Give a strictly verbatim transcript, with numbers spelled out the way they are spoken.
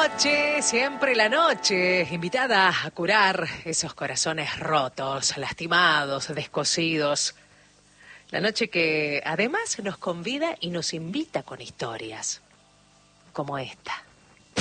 noche, siempre la noche, invitada a curar esos corazones rotos, lastimados, descosidos. La noche que además nos convida y nos invita con historias como esta.